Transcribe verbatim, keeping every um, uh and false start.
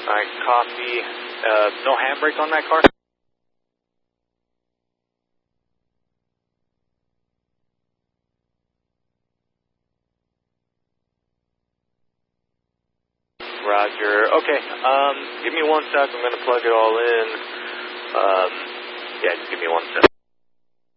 Alright, copy. Uh, no handbrake on that car? Roger. Okay, um, give me one sec. I'm going to plug it all in. Um, yeah, just give me one sec.